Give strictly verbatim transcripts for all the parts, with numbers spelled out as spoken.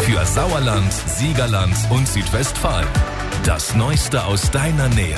Für Sauerland, Siegerland und Südwestfalen. Das Neueste aus deiner Nähe.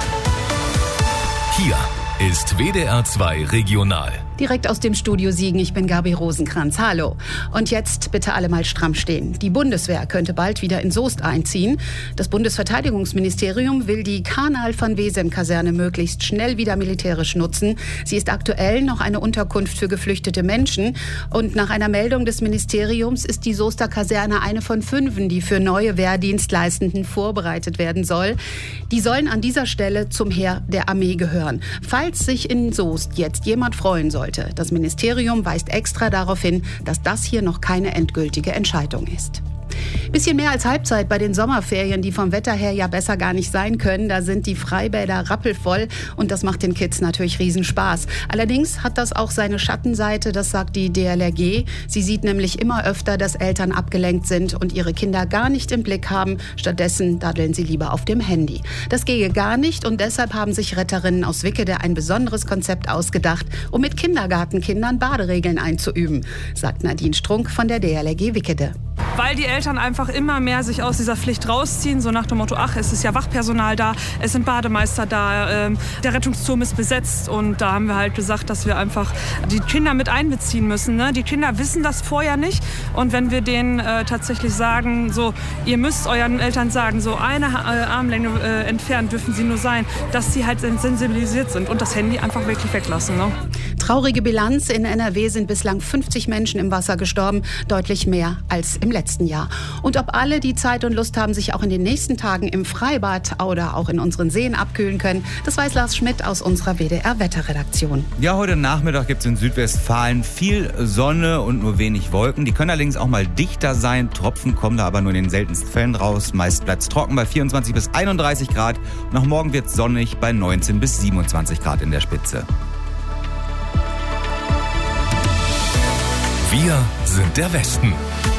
Hier ist W D R zwei Regional. Direkt aus dem Studio Siegen, ich bin Gabi Rosenkranz. Hallo. Und jetzt bitte alle mal stramm stehen. Die Bundeswehr könnte bald wieder in Soest einziehen. Das Bundesverteidigungsministerium will die Karl-van-Wesem-Kaserne möglichst schnell wieder militärisch nutzen. Sie ist aktuell noch eine Unterkunft für geflüchtete Menschen. Und nach einer Meldung des Ministeriums ist die Soester Kaserne eine von fünfen, die für neue Wehrdienstleistenden vorbereitet werden soll. Die sollen an dieser Stelle zum Heer der Armee gehören. Falls sich in Soest jetzt jemand freuen soll, das Ministerium weist extra darauf hin, dass das hier noch keine endgültige Entscheidung ist. Bisschen mehr als Halbzeit bei den Sommerferien, die vom Wetter her ja besser gar nicht sein können. Da sind die Freibäder rappelvoll und das macht den Kids natürlich Riesenspaß. Allerdings hat das auch seine Schattenseite, das sagt die D L R G. Sie sieht nämlich immer öfter, dass Eltern abgelenkt sind und ihre Kinder gar nicht im Blick haben. Stattdessen daddeln sie lieber auf dem Handy. Das gehe gar nicht und deshalb haben sich Retterinnen aus Wickede ein besonderes Konzept ausgedacht, um mit Kindergartenkindern Baderegeln einzuüben, sagt Nadine Strunk von der D L R G Wickede. Weil die Eltern einfach immer mehr sich aus dieser Pflicht rausziehen, so nach dem Motto, ach, es ist ja Wachpersonal da, es sind Bademeister da, äh, der Rettungsturm ist besetzt und da haben wir halt gesagt, dass wir einfach die Kinder mit einbeziehen müssen. Ne? Die Kinder wissen das vorher nicht und wenn wir denen äh, tatsächlich sagen, so, ihr müsst euren Eltern sagen, so eine äh, Armlänge äh, entfernt dürfen sie nur sein, dass sie halt sensibilisiert sind und das Handy einfach wirklich weglassen. Ne? Traurige Bilanz, in N R W sind bislang fünfzig Menschen im Wasser gestorben, deutlich mehr als im letzten Jahr. Und ob alle die Zeit und Lust haben, sich auch in den nächsten Tagen im Freibad oder auch in unseren Seen abkühlen können, das weiß Lars Schmidt aus unserer W D R-Wetterredaktion. Ja, heute Nachmittag gibt es in Südwestfalen viel Sonne und nur wenig Wolken. Die können allerdings auch mal dichter sein. Tropfen kommen da aber nur in den seltensten Fällen raus. Meist bleibt es trocken bei vierundzwanzig bis einunddreißig Grad. Nach morgen wird es sonnig bei neunzehn bis siebenundzwanzig Grad in der Spitze. Wir sind der Westen.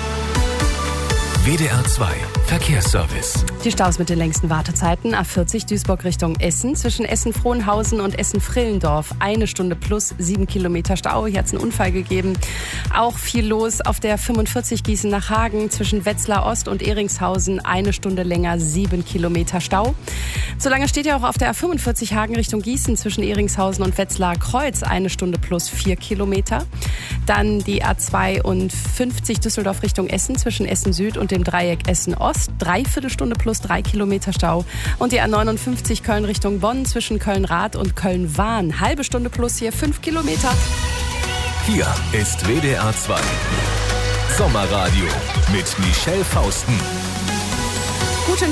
W D R zwei Verkehrsservice. Die Staus mit den längsten Wartezeiten. A vierzig Duisburg Richtung Essen. Zwischen Essen-Frohnhausen und Essen-Frillendorf. Eine Stunde plus sieben Kilometer Stau. Hier hat es einen Unfall gegeben. Auch viel los auf der fünfundvierzig Gießen nach Hagen. Zwischen Wetzlar Ost und Eringshausen. Eine Stunde länger, sieben Kilometer Stau. Solange steht ja auch auf der A fünfundvierzig Hagen Richtung Gießen. Zwischen Eringshausen und Wetzlar Kreuz. Eine Stunde plus vier Kilometer. Dann die A zweiundfünfzig Düsseldorf Richtung Essen. Zwischen Essen Süd und dem Dreieck Essen Ost. Dreiviertel Stunde plus drei Kilometer Stau. Und die A neunundfünfzig Köln Richtung Bonn zwischen Köln-Rath und Köln-Wahn. Halbe Stunde plus hier fünf Kilometer. Hier ist W D R zwei Sommerradio mit Michelle Fausten. Guten